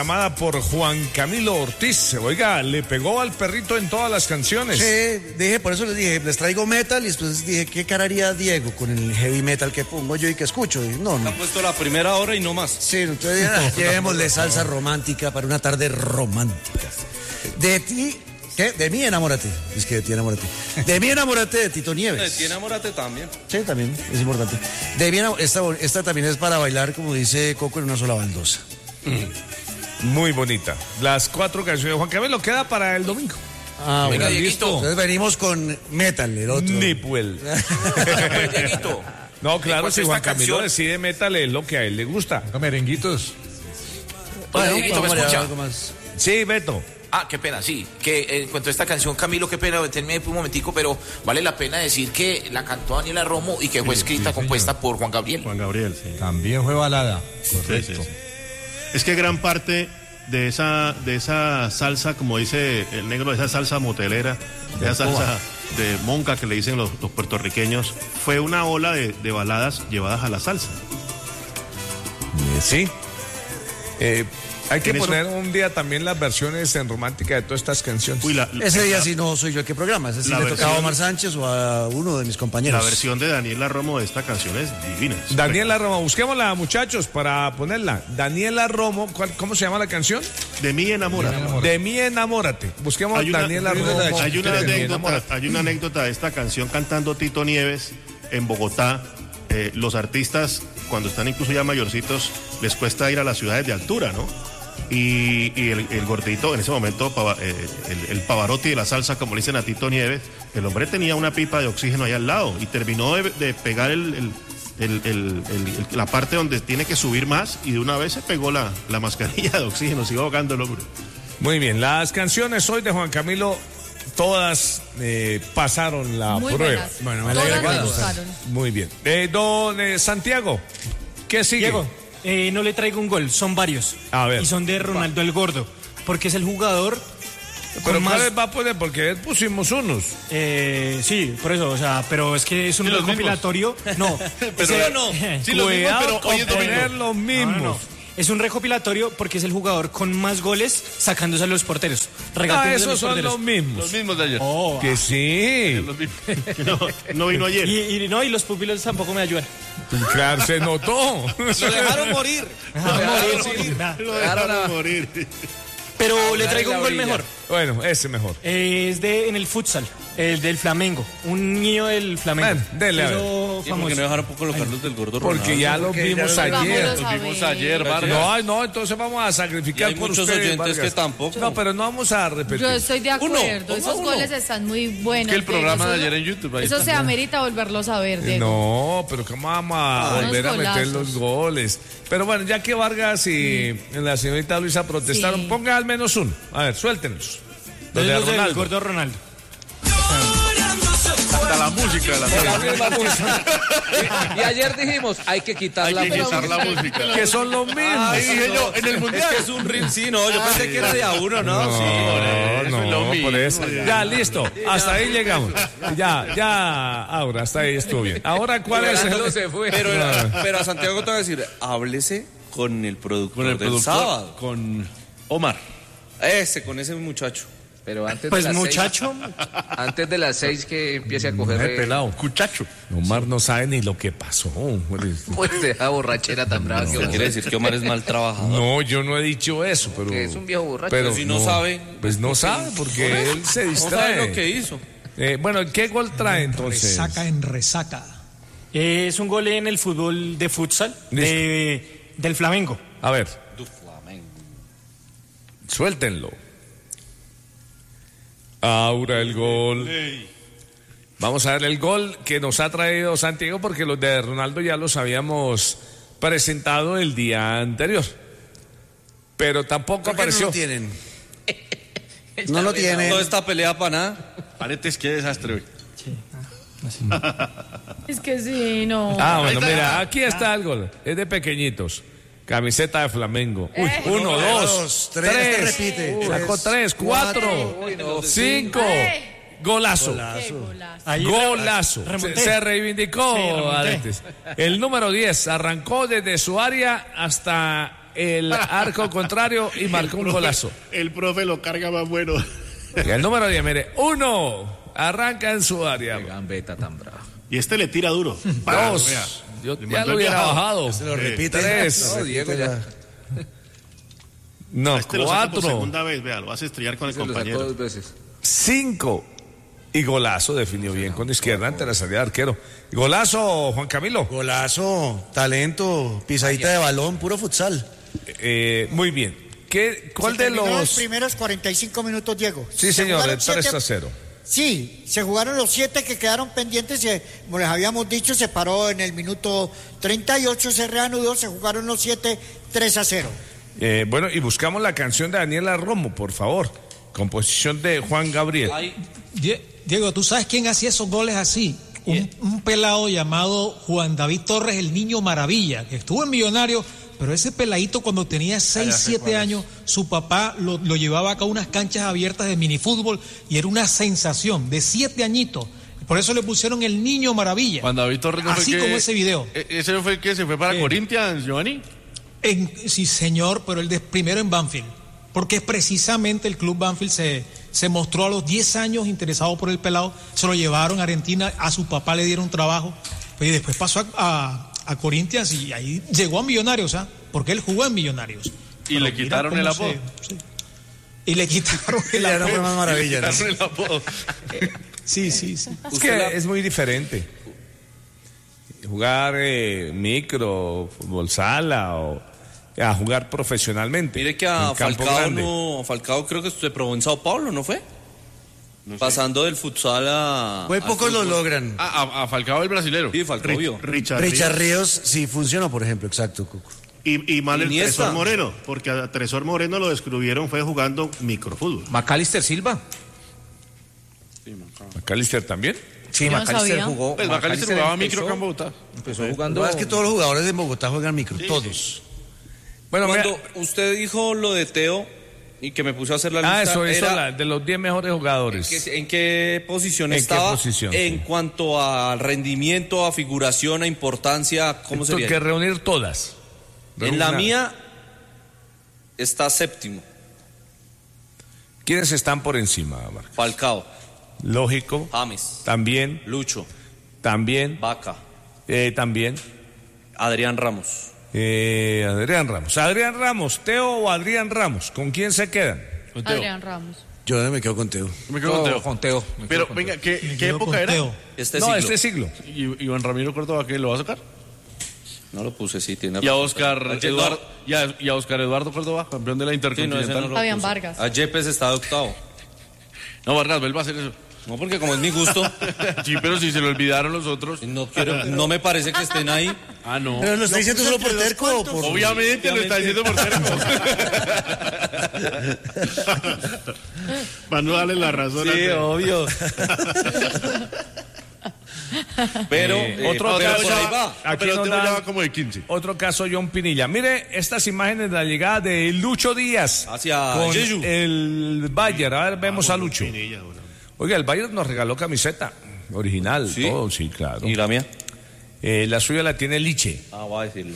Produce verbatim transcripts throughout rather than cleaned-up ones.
Llamada por Juan Camilo Ortiz. Oiga, le pegó al perrito en todas las canciones. Sí, dije, por eso les dije, les traigo metal y después dije, ¿qué cara haría Diego con el heavy metal que pongo yo y que escucho? Y no, no. Han puesto la primera hora y no más. Sí, entonces ya, llevémosle salsa romántica para una tarde romántica. De ti, ¿qué? De mí enamórate. Es que de ti enamórate. De mí enamórate de Tito Nieves. De ti enamórate también. Sí, también, es importante. De mí enamórate, esta, esta también es para bailar, como dice Coco, en una sola baldosa. Mm. Muy bonita. Las cuatro canciones de Juan Camilo queda para el domingo. Ah, Venga, bueno, listo. Entonces venimos con metal, el otro. Nipuel. No, claro, si Juan Camilo canción... decide metal es lo que a él le gusta. Merenguitos. Bueno, Dieguito, ¿me escucha? Sí, Beto. Ah, qué pena, sí. Que eh, en cuanto a esta canción, Camilo, qué pena, deténme un momentico, pero vale la pena decir que la cantó Daniela Romo y que fue sí, escrita, sí, compuesta por Juan Gabriel. Juan Gabriel, sí. También fue balada. Correcto. Sí, sí, sí. Es que gran parte de esa, de esa salsa, como dice el negro, de esa salsa motelera, de esa salsa de monca que le dicen los, los puertorriqueños, fue una ola de, de baladas llevadas a la salsa. Sí. Eh, hay que En poner eso- un día también las versiones en romántica de todas estas canciones. Uy, la, Ese día la- sí no soy yo el que programa, ese sí La le versión- tocaba a Omar Sánchez o a uno de mis compañeros. La versión de Daniela Romo de esta canción es divina. es Daniela Romo, busquémosla, muchachos, para ponerla. Daniela Romo, ¿cuál- ¿cómo se llama la canción? De mí enamora. De mí enamórate. Busquemos Hay una, Daniela Romo. hay una de mí anécdota, enamórate. hay una anécdota de esta canción cantando Tito Nieves en Bogotá. Eh, los artistas, cuando están incluso ya mayorcitos, les cuesta ir a las ciudades de altura, ¿no? Y, y el, el gordito, en ese momento, Pava- eh, el, el Pavarotti de la salsa, como le dicen a Tito Nieves, el hombre tenía una pipa de oxígeno ahí al lado y terminó de, de pegar el, el- el- el- el- la parte donde tiene que subir más y de una vez se pegó la, la mascarilla de oxígeno, sigo ahogando el hombre. Muy bien, las canciones hoy de Juan Camilo, todas eh, pasaron la Muy prueba. buenas. Bueno, me Todas alegra me que- gustaron. Muy bien. Eh, don eh, Santiago, ¿qué sigue? Diego, eh, no le traigo un gol, son varios. A ver. Y son de Ronaldo el Gordo, porque es el jugador Pero con más... ¿cuáles va a poner? Porque pusimos unos. Eh, sí, por eso, o sea, pero es que es un Sí, los recopilatorio. No, Pero ese- no. Sí, Cuidado los mismos, pero con hoy es domingo. poner los mismos. No, no, no. Es un recopilatorio porque es el jugador con más goles sacándose a los porteros. Ah, regateándose a esos los son porteros. los mismos. Los mismos de ayer. Oh, Que sí. No, no vino ayer. y, y no, y los pupilos tampoco me ayudan. Claro, se notó. Lo dejaron morir. Ajá, dejaron sí, morir. nada. Lo dejaron morir. Pero le Hablar traigo en un la gol orilla. mejor. Bueno, ese mejor. Eh, es de en el futsal, el del Flamengo. Un niño del Flamengo. Bueno, dele, a ver. Hizo ¿Y por famoso. qué no dejaron poco colocarlos del gordo Porque ya los Porque vimos ya los ayer. Vámonos a Los vimos ver. ayer, Vargas. No, ay, no, entonces vamos a Y sacrificar hay por muchos ustedes, oyentes Vargas. que tampoco. No, pero no vamos a repetir. Yo estoy de Uno, acuerdo. ponga Esos uno. goles están muy buenos. Que el programa Diego. de Eso- ayer en YouTube, ahí Eso está. se amerita volverlos a ver, Diego. No, pero ¿cómo vamos a Unos volver a meter golazos. los goles? Pero bueno, ya que Vargas y la señorita Luisa protestaron, Sí. ponga al menos uno. A ver, suéltenos. Los de Los del Ronaldo. gordo Ronaldo. Hasta la música de la La misma música. Y, y ayer dijimos, hay que quitar Hay la que música. quitar la música. Que son los mismos. Ahí dije yo, en el mundial. Es que es un ring, sí, no, yo pensé que era de a uno, ¿no? No, Sí, eso no, es lo mismo. por eso. Ya, listo. Hasta ahí llegamos. Ya, ya, ahora, hasta ahí estuvo bien. Ahora, ¿cuál es Ronaldo el...? se fue. Pero, pero a Santiago te voy a decir, háblese con el productor Con el del productor, sábado. con Omar. Ese, con ese muchacho. Pero antes Pues de las muchacho, seis, antes de las seis que empiece a coger Eh, eh, pelado. Cuchacho. Omar no sabe ni lo que pasó. pues de esa borrachera tan brava que Eso Omar. quiere decir que Omar es mal trabajador. No, yo no he dicho eso, pero... Que es un viejo borracho. Pero Pero si no sabe, Pues no sabe, porque él se No distrae. sabe lo que hizo. Eh, bueno, ¿qué gol trae entonces? Resaca en resaca. eh, es un gol en el fútbol de futsal de, del Flamengo. A ver, suéltenlo. Ahora el gol. Vamos a ver el gol que nos ha traído Santiago, porque los de Ronaldo ya los habíamos presentado el día anterior. Pero tampoco ¿Por qué no apareció. lo tienen? No lo tienen. Toda esta pelea para nada. Paretes, qué desastre hoy. Es que sí, no. Ah, bueno, mira, aquí está el gol. Es de pequeñitos. Camiseta de Flamengo. Uy, uno, dos, dos, tres, tres. te repite. Uy, sacó Tres, tres, cuatro, cuatro, cinco. Golazo. Qué golazo. Ahí Golazo. Se, remonté. se reivindicó Sí, remonté. Aretes. El número diez arrancó desde su área hasta el arco contrario y marcó un profe- golazo. El profe lo carga más bueno. Y el número diez, mire, uno, arranca en su área. Gambeta tan brava. Y este le tira duro. Dos, Vea, yo le ya mandó lo el hubiera viajado. bajado. Se lo repite. Tres. No, Diego ya. No, Este lo saca por cuatro, segunda vez, vea, lo vas a estrellar con el Se lo sacó compañero. dos veces. cinco. Y golazo, definió bien con izquierda ante la salida de arquero. Golazo, Juan Camilo. Golazo, talento, pisadita de balón, puro futsal. Eh, muy bien. ¿Qué, ¿Cuál Se de terminó los...? los primeros cuarenta y cinco minutos, Diego? Sí, Se señor, jugaron el tres siete- a cero. Sí, se jugaron los siete que quedaron pendientes, y, como les habíamos dicho, se paró en el minuto treinta y ocho, se reanudó, se jugaron los siete, tres a cero. Eh, bueno, y buscamos la canción de Daniela Romo, por favor. Composición de Juan Gabriel. Die- Diego, ¿tú sabes quién hacía esos goles así? Un, un pelado llamado Juan David Torres, el Niño Maravilla, que estuvo en Millonario, pero ese peladito cuando tenía seis, siete años, su papá lo, lo llevaba acá a unas canchas abiertas de minifútbol y era una sensación, de siete añitos. Por eso le pusieron el Niño Maravilla. Cuando David Torres no fue Así que- como ese video. E- ¿Ese fue el que se fue para Sí. Corinthians, Giovanni? En- sí, señor, pero el de primero en Banfield. Porque es precisamente el club Banfield se, se mostró a los diez años interesado por el pelado. Se lo llevaron a Argentina, a su papá le dieron trabajo. Y después pasó a, a, a Corinthians y ahí llegó a Millonarios, ¿ah? Porque él jugó en Millonarios. Y Pero le mira quitaron cómo el se- apodo. sí. Y le quitaron el Ya no fue apodo. más maravilla, ¿no? Quitaron el apodo. Sí, sí, sí. Es que es muy diferente. Jugar eh, micro, fútbol sala o a jugar profesionalmente. Mire que a en campo Falcao, grande. no, Falcao creo que se probó en Sao Paulo, ¿no fue? Pasando del futsal a... Muy al pocos lo fútbol. logran. Ah, a, a Falcao el brasilero. Sí, Falcao vio. Richard, Richard Ríos. Ríos sí funcionó, por ejemplo, exacto, Cuco. Y, y mal el Iniesta. Tresor Moreno, porque a Tresor Moreno lo descubrieron fue jugando microfútbol. Macalister Silva. Macalister también. Sí, Yo no Macalister sabía. jugó. Pues Macalister Macalister jugaba empezó- micro acá en Bogotá. Empezó Lo jugando. que pasa es que todos los jugadores de Bogotá juegan micro, todos. Bueno, Cuando mira- usted dijo lo de Teo y que me puse a hacer la ah, lista, eso, eso, era- la- de los diez mejores jugadores. ¿qué- ¿en qué posición ¿En qué estaba? posición, En sí. cuanto a rendimiento, a figuración, a importancia, ¿cómo Esto hay sería? que reunir todas. En la Reunir- mía está séptimo, ¿Quiénes están por encima, Marcos? Falcao, Lógico. James, También, Lucho, también, Vaca, eh, también. Adrián Ramos. Eh, Adrián Ramos. Adrián Ramos, Teo o Adrián Ramos. ¿Con quién se quedan? Con Teo. Adrián Ramos. Yo me quedo con Teo. Me quedo con Teo. Con Teo. Me Pero quedo con venga, Teo. ¿qué, Me qué quedo época con era? Teo. Este no, siglo. este siglo. Y Iván Ramiro Córdoba, ¿qué lo va a sacar? No lo puse, sí, tiene Y a razón. Oscar A Ye- Eduardo, y a, y a Oscar Eduardo Córdoba, campeón de la Sí, no, Intercontinental. ese no lo Fabián puse. Vargas. A Yepes está de octavo. No, Vargas, él va a hacer eso. No, porque como es mi gusto, Sí, pero si se lo olvidaron los otros. no quiero, no me parece que estén ahí. Ah, no. Pero lo está diciendo solo por entre los terco o cuantos. por... Obviamente, lo está diciendo por terco. Para no darle la razón a Sí, Teo. obvio. Pero, eh, otro pero caso- por ahí va. Aquí Pero nos Teo ya dan- va como de quince. Otro caso, John Pinilla. Mire estas imágenes de la llegada de Lucho Díaz Hacia con Jeju. el Bayern. A ver, vemos a Lucho. Pinilla, bueno. Oiga, el Bayern nos regaló camiseta original, ¿Sí? todo, sí, claro. ¿Y la mía? Eh, la suya la tiene Liche. Ah, voy a decirle.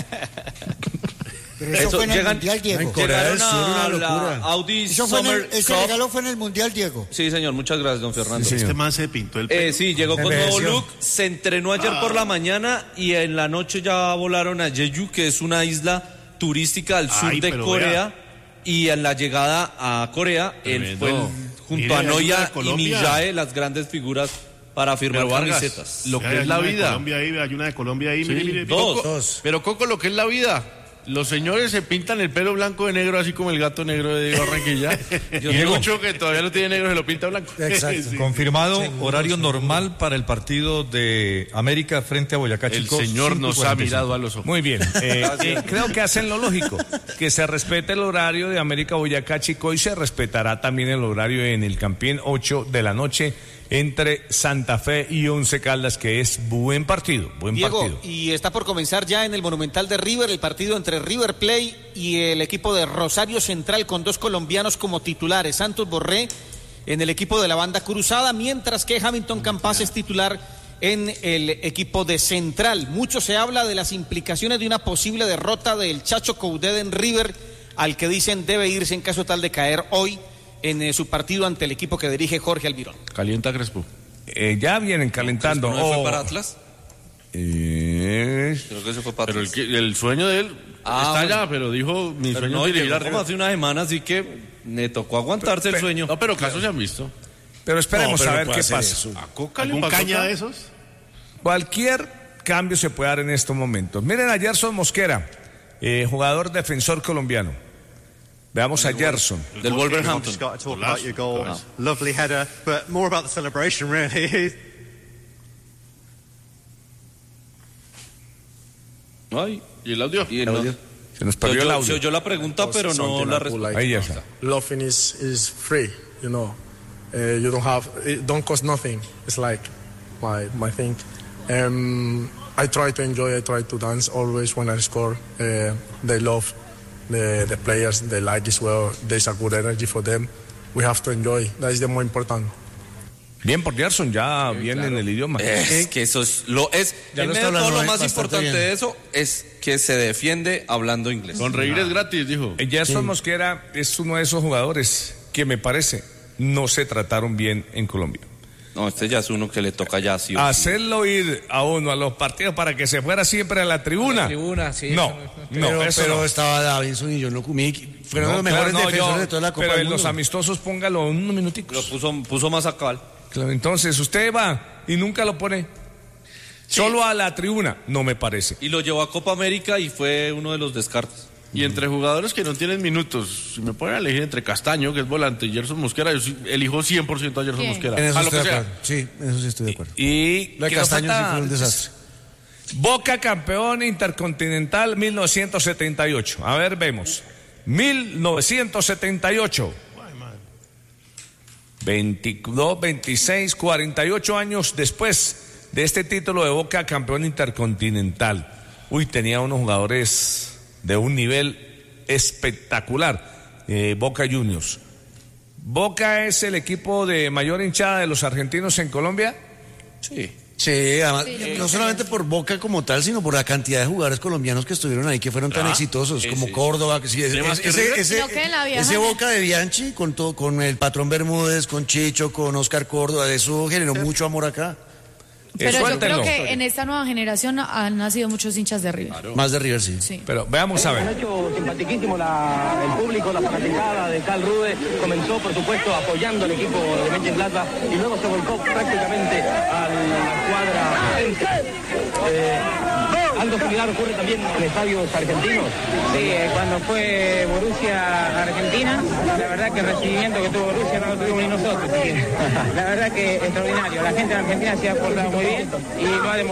Pero eso, Eso, fue en el llegan- Mundial, En Diego. Corea del Llegaron Sur, una a locura. la Audi Eso fue en el- Summer ese Cup. regalo fue en el Mundial, Diego. Sí, señor, muchas gracias, don Fernando. Este man se pintó el pelo. Eh, sí, llegó con Envejeció. nuevo look, se entrenó ayer por la mañana y en la noche ya volaron a Jeju, que es una isla turística al sur Ay, de pero Corea. Y en la llegada a Corea, él Tremendo. fue el- junto Mire, a hay una Noya de y Colombia. Mijae, las grandes figuras para firmar Pero Vargas, camisetas. lo Hay que es la una de vida. Colombia ahí, hay una de Colombia ahí, mire, mire. Dos. Coco- Dos. Pero Coco, lo que es la vida. Los señores se pintan el pelo blanco de negro, así como el gato negro de Diego Barranquilla. y Lucho, que todavía lo tiene negro, se lo pinta blanco. Exacto. Confirmado horario normal para el partido de América frente a Boyacá El Chico. señor cinco nos ha cuarenta y cinco. mirado a los ojos. Muy bien. Eh, eh, creo que hacen lo lógico, que se respete el horario de América Boyacá Chico y se respetará también el horario en el Campín ocho de la noche entre Santa Fe y Once Caldas, que es buen partido, buen Diego, partido. y está por comenzar ya en el Monumental de River el partido entre River Plate y el equipo de Rosario Central con dos colombianos como titulares, Santos Borré en el equipo de la banda cruzada, mientras que Hamilton Campas es titular en el equipo de Central. Mucho se habla de las implicaciones de una posible derrota del Chacho Coudet en River, al que dicen debe irse en caso tal de caer hoy en eh, su partido ante el equipo que dirige Jorge Almirón. Calienta Crespo. Eh, ya vienen calentando. ¿No oh. fue para Atlas? Eh... Creo que se fue para Pero Atlas. el, el sueño de él Ah, está bueno. allá, pero dijo mi Pero sueño no, es dirigir llegó a como River. hace una semana, así que me tocó aguantarse Pe- el sueño. No, pero casos se han visto. Pero esperemos No, pero a no ver puede qué hacer pasa. eso. ¿A Coca le ¿Algún pasó caña acá? de esos? Cualquier cambio se puede dar en estos momentos. Miren a Gerson Mosquera, eh, jugador defensor colombiano. Veamos a Gerson. Del Wolverhampton. Just got to talk about your goal. Lovely header, but more about the celebration, really. Ay, ¿Y el audio? y el audio. Se nos perdió Yo- el yo- audio. yo- yo la pregunta, pero no la respuesta. Ahí ya está. Loving is is free, you know. Uh, you don't have it don't cost nothing. It's like my my thing. Um, I try to enjoy. I try to dance always when I score. Uh, they love the the players. They like as well. There's a good energy for them. We have to enjoy. That is the more important. Bien por Gerson, ya viene en el idioma. Es que eso es lo es. Ya en lo está medio de todo hablando lo más bastante importante bien. de eso es que se defiende hablando inglés. Con reír es gratis, dijo. Eh, Gerson Mosquera es uno de esos jugadores que me parece no se trataron bien en Colombia. No, este ya es uno que le toca ya sí. o sí. Hacerlo ir a uno a los partidos para que se fuera siempre a la tribuna. La tribuna, sí, No, eso no, pero eso pero no. estaba Davinson y John Locumí. Fueron No, los mejores claro, no, defensores yo- de toda la Copa pero del en los Mundo. amistosos póngalo unos minuticos. Lo puso, puso más a cabal. Claro, entonces usted va y nunca lo pone solo a la tribuna, no me parece. Y lo llevó a Copa América y fue uno de los descartes. Y entre jugadores que no tienen minutos, si me ponen a elegir entre Castaño, que es volante, y Gerson Mosquera, yo sí elijo cien por ciento a Gerson ¿Quién? Mosquera. En eso a lo estoy que de sea. acuerdo. Sí, en eso sí estoy de acuerdo. Y Lo de que nos Castaño sí falta fue un antes. desastre. Boca campeón intercontinental mil novecientos setenta y ocho. A ver, vemos. mil novecientos setenta y ocho. veintidós, veintiséis, cuarenta y ocho años después de este título de Boca campeón intercontinental. Uy, tenía unos jugadores de un nivel espectacular. Eh, Boca Juniors. Boca es el equipo de mayor hinchada de los argentinos en Colombia. Sí. Sí, además, Sí, yo eh, creo no que solamente por Boca como tal, sino por la cantidad de jugadores colombianos que estuvieron ahí, que fueron tan Ah, exitosos, sí, como sí. Córdoba, que sí, ese, ¿Tiene más que ese, River? ese- Sino que la vieja- ese Boca de Bianchi, con todo, con el patrón Bermúdez, con Chicho, con Oscar Córdoba, eso generó mucho amor acá. Pero yo suéltenlo. creo que en esta nueva generación han nacido muchos hinchas de River. Más de River, sí. Sí. Pero veamos a Un ver. hecho simpaticísimo, la- el público, la fanaticada de Karl Rude comenzó, por supuesto, apoyando al equipo de Mönchengladbach y luego se volcó prácticamente a la cuadra. Eh, algo similar ocurre también en estadios argentinos. Sí, eh, cuando fue Borussia Argentina, la verdad que el recibimiento que tuvo Borussia no lo tuvimos ni nosotros. así que la verdad que extraordinario. La gente en Argentina se ha portado muy bien y lo ha demostrado.